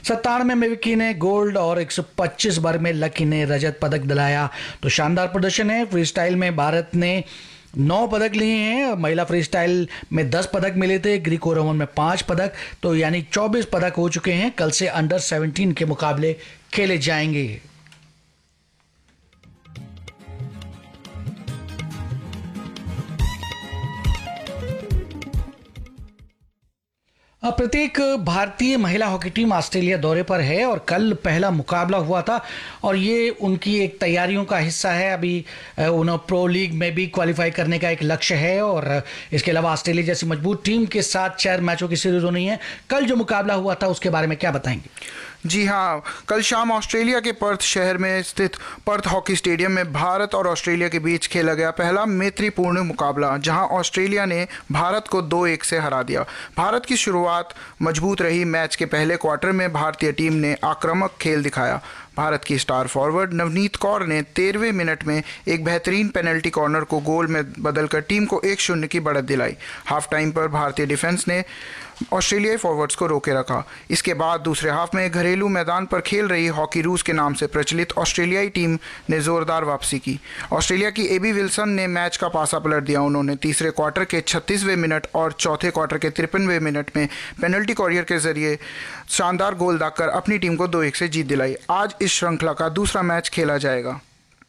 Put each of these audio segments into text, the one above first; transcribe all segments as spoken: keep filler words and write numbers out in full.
सत्तानवे में विक्की ने गोल्ड और एक सौ पच्चीस वर्ग में लकी ने रजत पदक दिलाया। तो शानदार प्रदर्शन है। फ्री स्टाइल में भारत ने नौ पदक लिए हैं। महिला फ्री स्टाइल में दस पदक मिले थे, ग्रीको रोमन में पांच पदक, तो यानी चौबीस पदक हो चुके हैं। कल से अंडर सत्रह के मुकाबले खेले जाएंगे। प्रत्येक भारतीय महिला हॉकी टीम ऑस्ट्रेलिया दौरे पर है और कल पहला मुकाबला हुआ था और ये उनकी एक तैयारियों का हिस्सा है। अभी उन्हें प्रो लीग में भी क्वालिफाई करने का एक लक्ष्य है और इसके अलावा ऑस्ट्रेलिया जैसी मजबूत टीम के साथ चार मैचों की सीरीज होनी है। कल जो मुकाबला हुआ था उसके बारे में क्या बताएंगे? जी हाँ, कल शाम ऑस्ट्रेलिया के पर्थ शहर में स्थित पर्थ हॉकी स्टेडियम में भारत और ऑस्ट्रेलिया के बीच खेला गया पहला मैत्रीपूर्ण मुकाबला, जहां ऑस्ट्रेलिया ने भारत को दो एक से हरा दिया। भारत की शुरुआत मजबूत रही। मैच के पहले क्वार्टर में भारतीय टीम ने आक्रामक खेल दिखाया। भारत की स्टार फॉरवर्ड नवनीत कौर ने तेरहवें मिनट में एक बेहतरीन पेनल्टी कॉर्नर को गोल में बदलकर टीम को एक शून्य की बढ़त दिलाई। हाफ टाइम पर भारतीय डिफेंस ने ऑस्ट्रेलियाई फॉरवर्ड्स को रोके रखा। इसके बाद दूसरे हाफ में घरेलू मैदान पर खेल रही हॉकी रूस के नाम से प्रचलित ऑस्ट्रेलियाई टीम ने जोरदार वापसी की। ऑस्ट्रेलिया की एबी विल्सन ने मैच का पासा पलट दिया। उन्होंने तीसरे क्वार्टर के छत्तीसवें मिनट और चौथे क्वार्टर के तिरपनवें मिनट में पेनल्टी कॉरियर के जरिए शानदार गोल दागकर अपनी टीम को दो एक से जीत दिलाई। आज इस श्रृंखला का दूसरा मैच खेला जाएगा।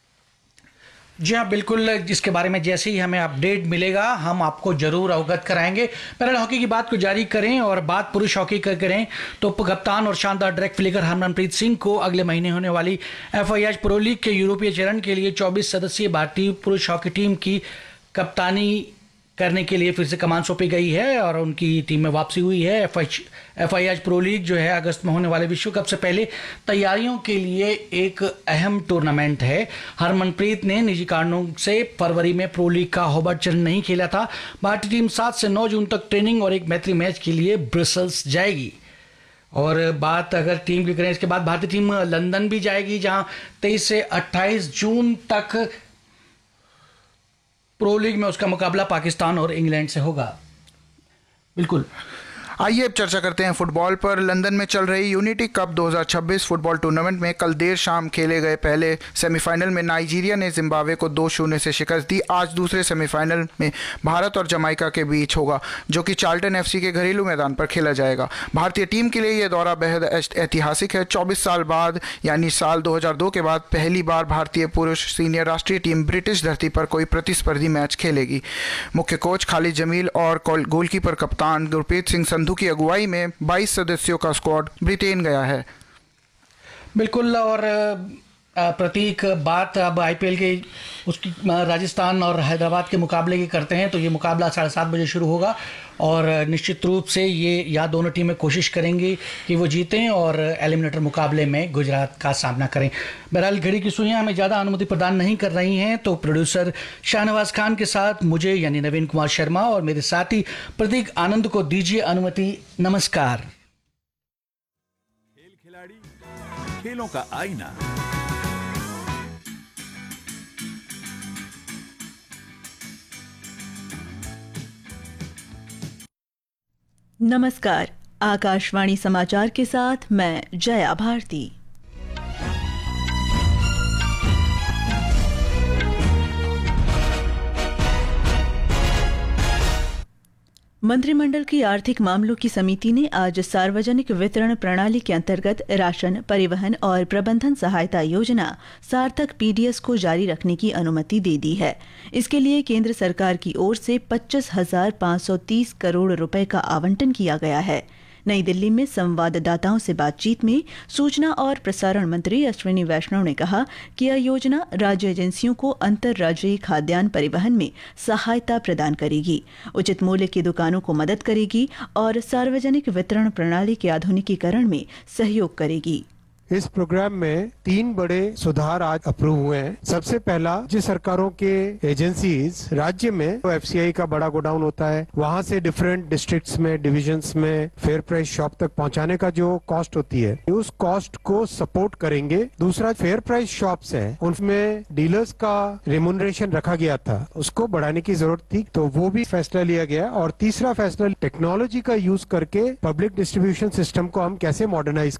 जी हाँ, बिल्कुल। इसके बारे में जैसे ही हमें अपडेट मिलेगा हम आपको जरूर अवगत कराएंगे। पैरल हॉकी की बात को जारी करें और बात पुरुष हॉकी का करें तो कप्तान और शानदार ड्रैग फ्लिकर हरमनप्रीत सिंह को अगले महीने होने वाली F I H pro league के यूरोपीय चरण के लिए चौबीस सदस्यीय भारतीय पुरुष हॉकी टीम की कप्तानी करने के लिए फिर से कमान सौंपी गई है और उनकी टीम में वापसी हुई है। F H F I H pro league जो है अगस्त में होने वाले विश्व कप से पहले तैयारियों के लिए एक अहम टूर्नामेंट है। हरमनप्रीत ने निजी कारणों से फरवरी में प्रो लीग का होबर्ट चरण नहीं खेला था। भारतीय टीम सात से नौ जून तक ट्रेनिंग और एक मैत्री मैच के लिए ब्रसल्स जाएगी। और बात अगर टीम की करें, इसके बाद भारतीय टीम लंदन भी जाएगी, जहां तेईस से अट्ठाईस जून तक प्रो लीग में उसका मुकाबला पाकिस्तान और इंग्लैंड से होगा। बिल्कुल। आइए अब चर्चा करते हैं फुटबॉल पर। लंदन में चल रही यूनिटी कप दो हज़ार छब्बीस फुटबॉल टूर्नामेंट में कल देर शाम खेले गए पहले सेमीफाइनल में नाइजीरिया ने जिम्बाब्वे को दो शून्य से शिकस्त दी। आज दूसरे सेमीफाइनल में भारत और जमाइका के बीच होगा, जो कि चार्ल्टन एफसी के घरेलू मैदान पर खेला जाएगा। भारतीय टीम के लिए यह दौरा बेहद ऐतिहासिक है। चौबीस साल बाद यानी साल दो हज़ार दो के बाद पहली बार भारतीय पुरुष सीनियर राष्ट्रीय टीम ब्रिटिश धरती पर कोई प्रतिस्पर्धी मैच खेलेगी। मुख्य कोच खालिद जमील और गोलकीपर कप्तान गुरप्रीत सिंह संधू की अगुवाई में बाईस सदस्यों का स्क्वाड ब्रिटेन गया है। बिल्कुल। और प्रतीक, बात अब आईपीएल के उसकी राजस्थान और हैदराबाद के मुकाबले की करते हैं तो ये मुकाबला साढ़े सात बजे शुरू होगा और निश्चित रूप से ये यहाँ दोनों टीमें कोशिश करेंगी कि वो जीतें और एलिमिनेटर मुकाबले में गुजरात का सामना करें। बहरहाल घड़ी की सुइयां हमें ज़्यादा अनुमति प्रदान नहीं कर रही हैं, तो प्रोड्यूसर शाहनवाज खान के साथ मुझे यानी नवीन कुमार शर्मा और मेरे साथी प्रतीक आनंद को दीजिए अनुमति। नमस्कार। खेल खिलाड़ी, खेलों का आईना। नमस्कार। आकाशवाणी समाचार के साथ मैं जया भारती। मंत्रिमंडल की आर्थिक मामलों की समिति ने आज सार्वजनिक वितरण प्रणाली के अंतर्गत राशन, परिवहन और प्रबंधन सहायता योजना सार्थक पीडीएस को जारी रखने की अनुमति दे दी है। इसके लिए केंद्र सरकार की ओर से पच्चीस हजार पाँच सौ तीस करोड़ रुपए का आवंटन किया गया है। नई दिल्ली में संवाददाताओं से बातचीत में सूचना और प्रसारण मंत्री अश्विनी वैष्णव ने कहा कि यह योजना राज्य एजेंसियों को अंतर्राज्यीय खाद्यान्न परिवहन में सहायता प्रदान करेगी, उचित मूल्य की दुकानों को मदद करेगी और सार्वजनिक वितरण प्रणाली के आधुनिकीकरण में सहयोग करेगी। इस प्रोग्राम में तीन बड़े सुधार आज अप्रूव हुए हैं। सबसे पहला, राज्य सरकारों के एजेंसीज राज्य में तो एफसीआई का बड़ा गोडाउन होता है, वहां से डिफरेंट डिस्ट्रिक्ट्स में, डिविजन्स में फेयर प्राइस शॉप तक पहुंचाने का जो कॉस्ट होती है उस कॉस्ट को सपोर्ट करेंगे। दूसरा, फेयर प्राइस शॉप्स है उनमें डीलर्स का रेमुनरेशन रखा गया था, उसको बढ़ाने की जरूरत थी, तो वो भी फैसला लिया गया। और तीसरा फैसला, टेक्नोलॉजी का यूज करके पब्लिक डिस्ट्रीब्यूशन सिस्टम को हम कैसे मॉडर्नाइज